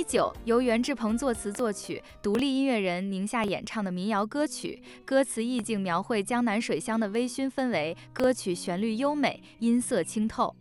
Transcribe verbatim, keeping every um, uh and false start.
一九由袁志鹏作词作曲，独立音乐人宁夏演唱的民谣歌曲，歌词意境描绘江南水乡的微醺氛围，歌曲旋律优美，音色清透。